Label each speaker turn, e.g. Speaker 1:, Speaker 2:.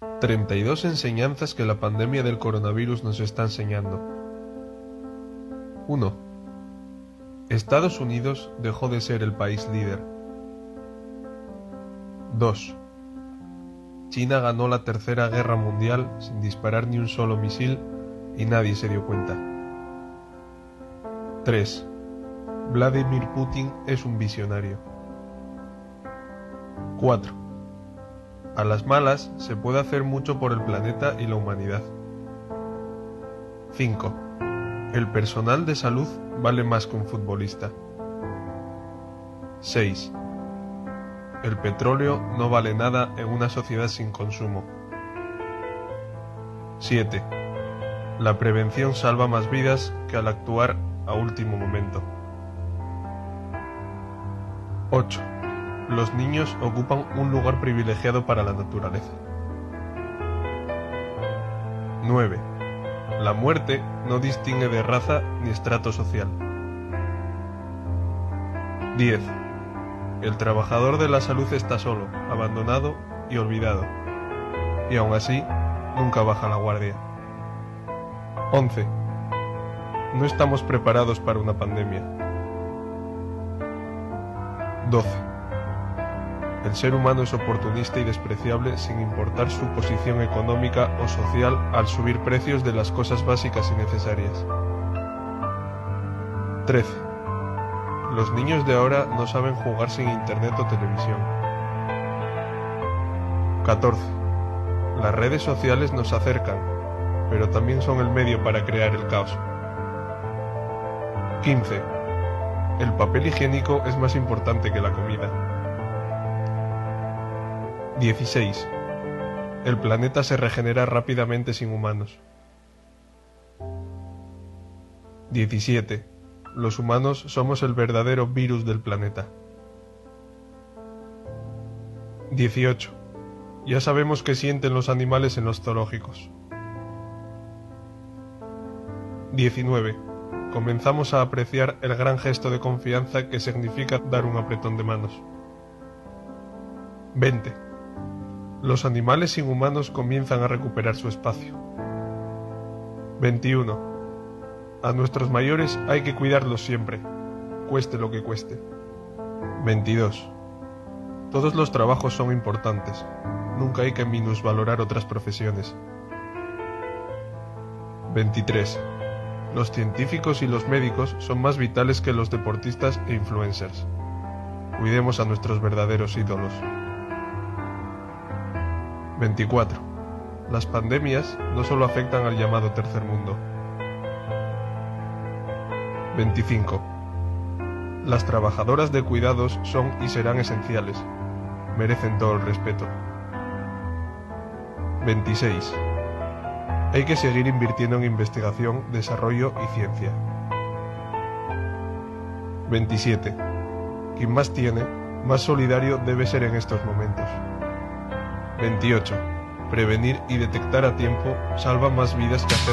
Speaker 1: 32 enseñanzas que la pandemia del coronavirus nos está enseñando. 1. Estados Unidos dejó de ser el país líder. 2. China ganó la Tercera Guerra Mundial sin disparar ni un solo misil y nadie se dio cuenta. 3. Vladimir Putin es un visionario. 4. A las malas se puede hacer mucho por el planeta y la humanidad. 5. El personal de salud vale más que un futbolista. 6. El petróleo no vale nada en una sociedad sin consumo. 7. La prevención salva más vidas que al actuar a último momento. 8. Los niños ocupan un lugar privilegiado para la naturaleza. 9. La muerte no distingue de raza ni estrato social. 10. El trabajador de la salud está solo, abandonado y olvidado, y aún así nunca baja la guardia. 11. No estamos preparados para una pandemia. 12. El ser humano es oportunista y despreciable sin importar su posición económica o social al subir precios de las cosas básicas y necesarias. 13. Los niños de ahora no saben jugar sin internet o televisión. 14. Las redes sociales nos acercan, pero también son el medio para crear el caos. 15. El papel higiénico es más importante que la comida. 16. El planeta se regenera rápidamente sin humanos. 17. Los humanos somos el verdadero virus del planeta. 18. Ya sabemos qué sienten los animales en los zoológicos. 19. Comenzamos a apreciar el gran gesto de confianza que significa dar un apretón de manos. 20. Los animales sin humanos comienzan a recuperar su espacio. 21. A nuestros mayores hay que cuidarlos siempre, cueste lo que cueste. 22. Todos los trabajos son importantes, nunca hay que minusvalorar otras profesiones. 23. Los científicos y los médicos son más vitales que los deportistas e influencers. Cuidemos a nuestros verdaderos ídolos. 24. Las pandemias no solo afectan al llamado tercer mundo. 25. Las trabajadoras de cuidados son y serán esenciales. Merecen todo el respeto. 26. Hay que seguir invirtiendo en investigación, desarrollo y ciencia. 27. Quien más tiene, más solidario debe ser en estos momentos. 28. Prevenir y detectar a tiempo salva más vidas que hacer